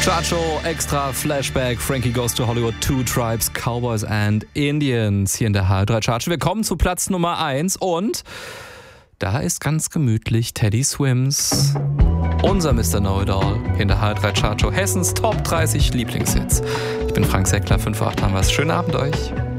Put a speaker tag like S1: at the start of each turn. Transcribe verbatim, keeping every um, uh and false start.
S1: Chacho, extra Flashback, Frankie Goes to Hollywood, Two Tribes, Cowboys and Indians hier in der H drei Chacho. Wir kommen zu Platz Nummer eins und da ist ganz gemütlich Teddy Swims, unser Mister Know-It-All hier in der H drei Chacho, Hessens Top dreißig Lieblingshits. Ich bin Frank Seckler, fünf vor acht haben wir es. Schönen Abend euch.